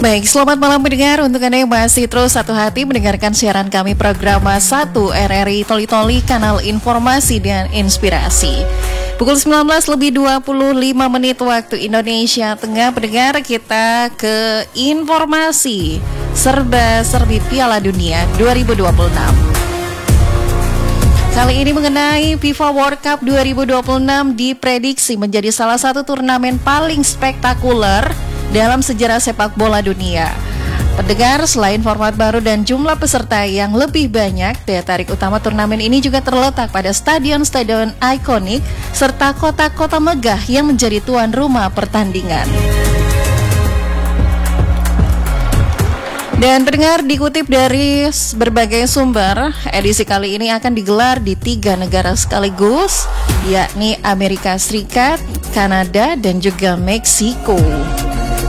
Baik, selamat malam pendengar. Untuk Anda yang masih terus satu hati mendengarkan siaran kami program 1 RRI Toli Toli, kanal informasi dan inspirasi. Pukul 19:25 waktu Indonesia Tengah, pendengar, kita ke informasi serba-serbi Piala Dunia 2026. Kali ini mengenai FIFA World Cup 2026 diprediksi menjadi salah satu turnamen paling spektakuler dalam sejarah sepak bola dunia. Pendengar, selain format baru dan jumlah peserta yang lebih banyak, daya tarik utama turnamen ini juga terletak pada stadion-stadion ikonik serta kota-kota megah yang menjadi tuan rumah pertandingan. Dan pendengar, dikutip dari berbagai sumber, edisi kali ini akan digelar di 3 negara sekaligus, yakni Amerika Serikat, Kanada, dan juga Meksiko.